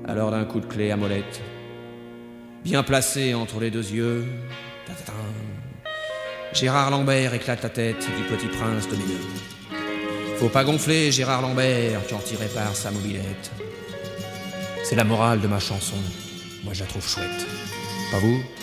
Alors d'un coup de clé à molette, bien placé entre les deux yeux, Gérard Lambert éclate la tête du petit prince de Méneux. Faut pas gonfler Gérard Lambert quand il répare sa mobilette. C'est la morale de ma chanson, moi je la trouve chouette. Pas vous ?